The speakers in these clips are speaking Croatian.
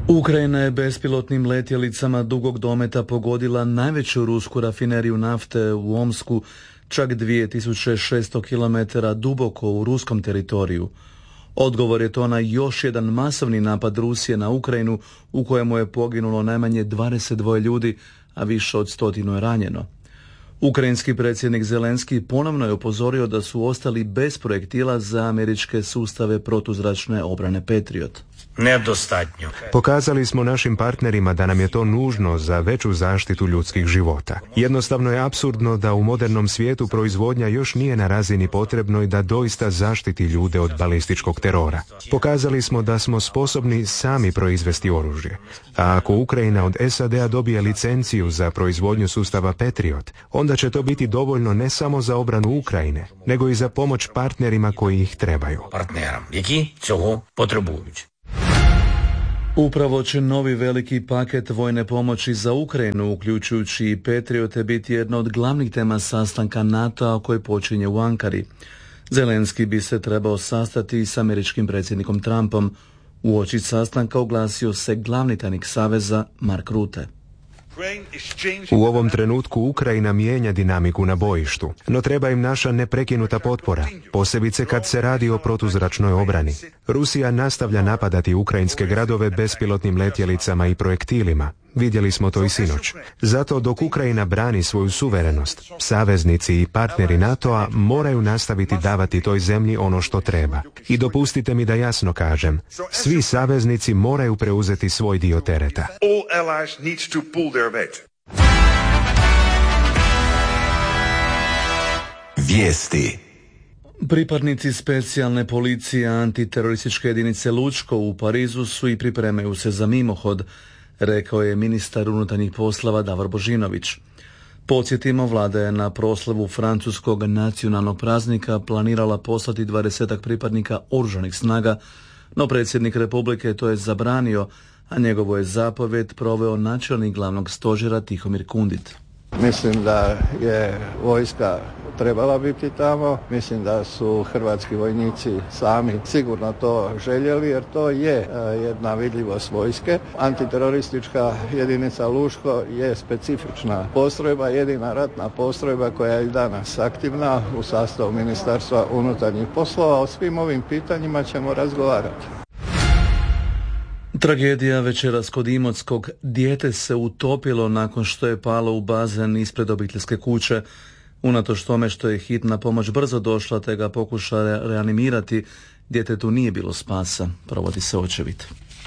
Ukrajina je bespilotnim letjelicama dugog dometa pogodila najveću rusku rafineriju nafte u Omsku, čak 2600 km duboko u ruskom teritoriju. Odgovor je to na još jedan masovni napad Rusije na Ukrajinu u kojemu je poginulo najmanje 22 ljudi, a više od 100 je ranjeno. Ukrajinski predsjednik Zelenski ponovno je upozorio da su ostali bez projektila za američke sustave protuzračne obrane Patriot. Nedostatnjo. Pokazali smo našim partnerima da nam je to nužno za veću zaštitu ljudskih života. Jednostavno je apsurdno da u modernom svijetu proizvodnja još nije na razini potrebnoj da doista zaštiti ljude od balističkog terora. Pokazali smo da smo sposobni sami proizvesti oružje. A ako Ukrajina od SAD-a dobije licenciju za proizvodnju sustava Patriot, onda će to biti dovoljno ne samo za obranu Ukrajine, nego i za pomoć partnerima koji ih trebaju. Partneram, які цього потребують. Upravo će novi veliki paket vojne pomoći za Ukrajinu, uključujući i Patriote, biti jedna od glavnih tema sastanka NATO-a koji počinje u Ankari. Zelenski bi se trebao sastati s američkim predsjednikom Trumpom. Uoči sastanka oglasio se glavni tajnik Saveza Mark Rutte. U ovom trenutku Ukrajina mijenja dinamiku na bojištu, no treba im naša neprekinuta potpora, posebice kad se radi o protuzračnoj obrani. Rusija nastavlja napadati ukrajinske gradove bespilotnim letjelicama i projektilima. Vidjeli smo to i sinoć. Zato dok Ukrajina brani svoju suverenost, saveznici i partneri NATO-a moraju nastaviti davati toj zemlji ono što treba. I dopustite mi da jasno kažem, svi saveznici moraju preuzeti svoj dio tereta. Vijesti. Pripadnici specijalne policije antiterorističke jedinice Lučko u Parizu su i pripremaju se za mimohod, rekao je ministar unutarnjih poslova Davor Božinović. Podsjetimo, vlada je na proslavu francuskog nacionalnog praznika planirala poslati 20 pripadnika oružanih snaga, no predsjednik Republike to je zabranio, a njegovo je zapovjed proveo načelnik glavnog stožera Tihomir Kundit. Mislim da je vojska trebala biti tamo, mislim da su hrvatski vojnici sami sigurno to željeli, jer to je jedna vidljivost vojske. Antiteroristička jedinica Luško je specifična postrojba, jedina ratna postrojba koja je i danas aktivna u sastavu Ministarstva unutarnjih poslova. O svim ovim pitanjima ćemo razgovarati. Tragedija večeras kod Imotskog. Dijete se utopilo nakon što je palo u bazen ispred obiteljske kuće. Unatoč tome što je hitna pomoć brzo došla te ga pokuša reanimirati, djetetu nije bilo spasa. Provodi se očevid.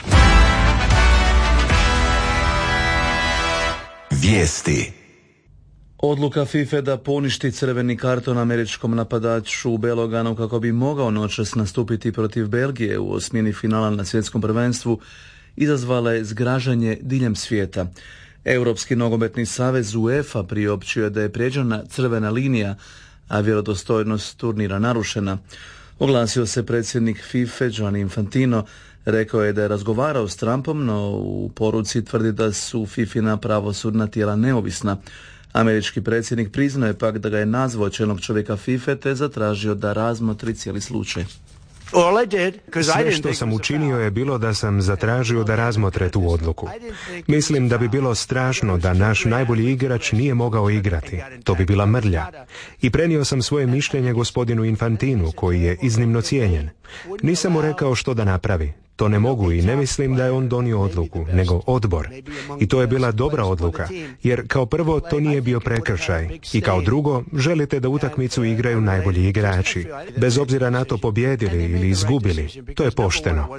Vijesti. Odluka FIFA da poništi crveni karton američkom napadaču u Beloganu kako bi mogao noćas nastupiti protiv Belgije u osmini finala na svjetskom prvenstvu izazvala je zgražanje diljem svijeta. Europski nogometni savez UEFA priopćio je da je prijeđena crvena linija, a vjerodostojnost turnira narušena. Oglasio se predsjednik FIFA Gianni Infantino, rekao je da je razgovarao s Trumpom, no u poruci tvrdi da su FIFIna pravosudna tijela neovisna. Američki predsjednik priznao je pak da ga je nazvao čelnog čovjeka FIFA te zatražio da razmotri cijeli slučaj. Sve što sam učinio je bilo da sam zatražio da razmotre tu odluku. Mislim da bi bilo strašno da naš najbolji igrač nije mogao igrati. To bi bila mrlja. I prenio sam svoje mišljenje gospodinu Infantinu, koji je iznimno cijenjen. Nisam mu rekao što da napravi. To ne mogu i ne mislim da je on donio odluku, nego odbor. I to je bila dobra odluka, jer kao prvo to nije bio prekršaj i kao drugo želite da utakmicu igraju najbolji igrači. Bez obzira na to pobijedili ili izgubili, to je pošteno.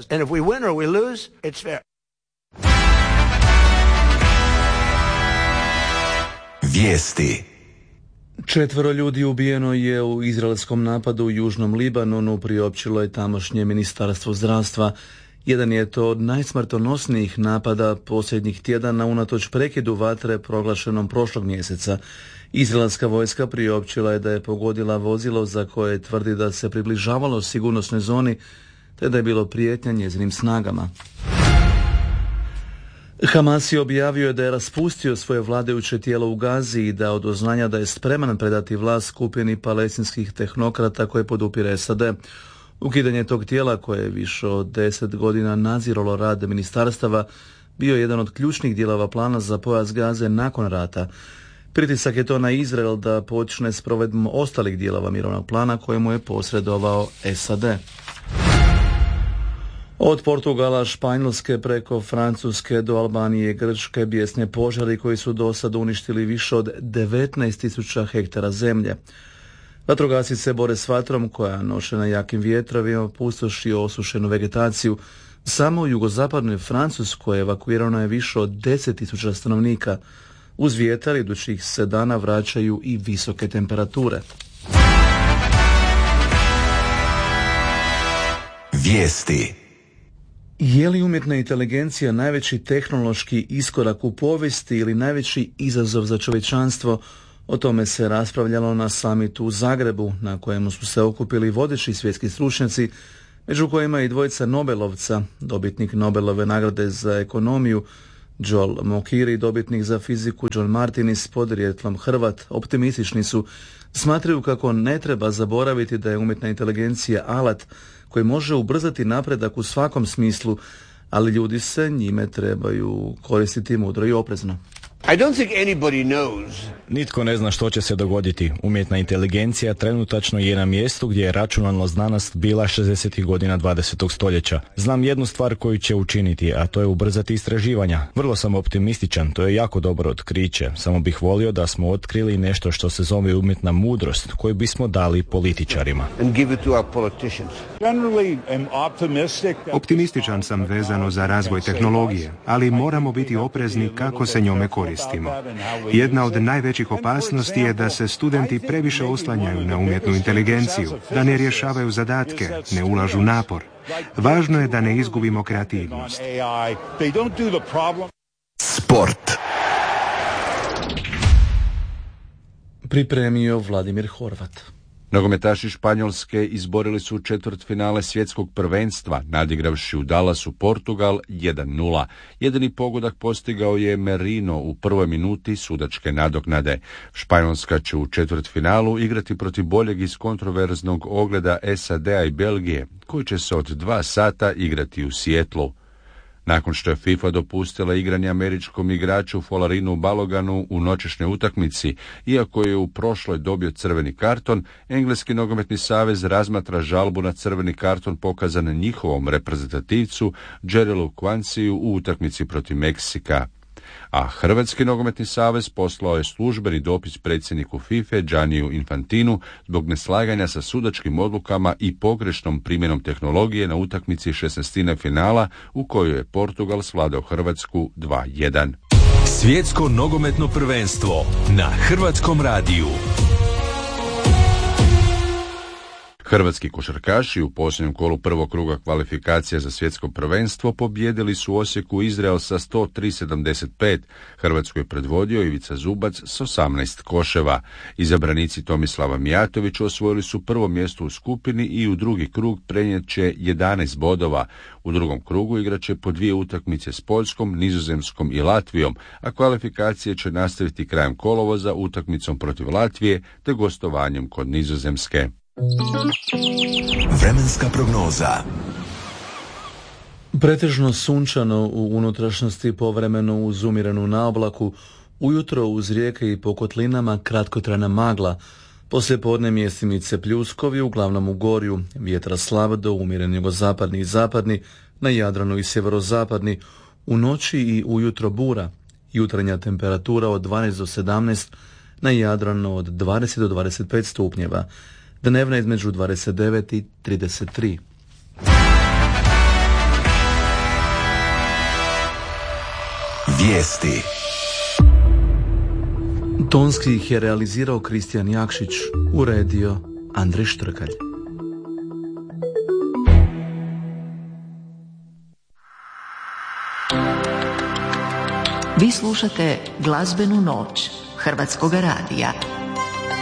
Vijesti. 4 ljudi ubijeno je u izraelskom napadu u južnom Libanonu, priopćilo je tamošnje ministarstvo zdravstva. Jedan je to od najsmrtonosnijih napada posljednjih tjedana unatoč prekidu vatre proglašenom prošlog mjeseca. Izraelska vojska priopćila je da je pogodila vozilo za koje tvrdi da se približavalo sigurnosnoj zoni te da je bilo prijetnja njezinim snagama. Hamas je objavio da je raspustio svoje vladajuće tijelo u Gazi i da od doznanja da je spreman predati vlast skupini palestinskih tehnokrata koje podupire SAD. Ukidanje tog tijela, koje je više od 10 godina nadziralo rad ministarstava, bio je jedan od ključnih dijelova plana za pojas Gaze nakon rata. Pritisak je to na Izrael da počne s provedbom ostalih dijelova mirovnog plana kojemu je posredovao SAD. Od Portugala, Španjolske preko Francuske do Albanije i Grčke bijesne požari koji su do sad uništili više od 19.000 hektara zemlje. Vatrogasci se bore s vatrom koja, nošena jakim vjetrovima, pustoši osušenu vegetaciju. Samo u jugozapadnoj Francuskoj evakuirano je više od 10.000 stanovnika. Uz vjetar idućih se dana vraćaju i visoke temperature. Vijesti. Je li umjetna inteligencija najveći tehnološki iskorak u povijesti ili najveći izazov za čovječanstvo? O tome se raspravljalo na samitu u Zagrebu, na kojemu su se okupili vodeći svjetski stručnjaci, među kojima i dvojica Nobelovca, dobitnik Nobelove nagrade za ekonomiju Joel Mokiri, dobitnik za fiziku John Martinis, podrijetlom Hrvat. Optimistični su, smatraju kako ne treba zaboraviti da je umjetna inteligencija alat koji može ubrzati napredak u svakom smislu, ali ljudi se njime trebaju koristiti mudro i oprezno. Nitko ne zna što će se dogoditi. Umjetna inteligencija trenutačno je na mjestu gdje je računalna znanost bila 60. godina 20. stoljeća. Znam jednu stvar koju će učiniti, a to je ubrzati istraživanja. Vrlo sam optimističan, to je jako dobro otkriće. Samo bih volio da smo otkrili nešto što se zove umjetna mudrost, koju bismo dali političarima. Optimističan sam vezano za razvoj tehnologije, ali moramo biti oprezni kako se njome koristimo. Jedna od najvećih opasnosti je da se studenti previše oslanjaju na umjetnu inteligenciju, da ne rješavaju zadatke, ne ulažu napor. Važno je da ne izgubimo kreativnost. Sport. Pripremio Vladimir Horvat. Nogometaši Španjolske izborili su četvrtfinale svjetskog prvenstva, nadigravši u Dallasu Portugal 1:0. Jedini pogodak postigao je Merino u prvoj minuti sudačke nadoknade. Španjolska će u četvrtfinalu igrati protiv boljeg iz kontroverznog ogleda SAD-a i Belgije, koji će se od 2 sata igrati u Sijetlu. Nakon što je FIFA dopustila igranje američkom igraču Folarinu Baloganu u noćešnjoj utakmici, iako je u prošloj dobio crveni karton, Engleski nogometni savez razmatra žalbu na crveni karton pokazan njihovom reprezentativcu Jerilu Quansiju u utakmici protiv Meksika. A Hrvatski nogometni savez poslao je službeni dopis predsjedniku FIFA Gianniju Infantinu zbog neslaganja sa sudačkim odlukama i pogrešnom primjenom tehnologije na utakmici 16. finala u kojoj je Portugal svladao Hrvatsku 2:1. Svjetsko nogometno prvenstvo na Hrvatskom radiju. Hrvatski košarkaši u posljednjem kolu prvog kruga kvalifikacija za svjetsko prvenstvo pobijedili su u Osijeku Izrael sa 103-75. Hrvatsku je predvodio Ivica Zubac s 18 koševa. Izabranici Tomislava Mijatovića osvojili su prvo mjesto u skupini i u drugi krug prenijet će 11 bodova. U drugom krugu igraće po 2 utakmice s Poljskom, Nizozemskom i Latvijom, a kvalifikacije će nastaviti krajem kolovoza utakmicom protiv Latvije te gostovanjem kod Nizozemske. Vremenska prognoza. Pretežno sunčano u unutrašnjosti, povremeno uz umirenu naoblaku, ujutro uz rijeke i po kotlinama kratkotrajna magla, poslijepodne mjestimice pljuskovi, uglavnom u gorju, vjetra slab do umjeren jugozapadni i zapadni, na Jadranu i sjeverozapadni, u noći i ujutro bura, jutarnja temperatura od 12 do 17, na Jadranu od 20 do 25 stupnjeva, dnevna između 29 i 33. Vijesti. Tonski ih je realizirao Kristijan Jakšić, uredio Andrej Štrkalj. Vi slušate Glazbenu noć Hrvatskoga radija.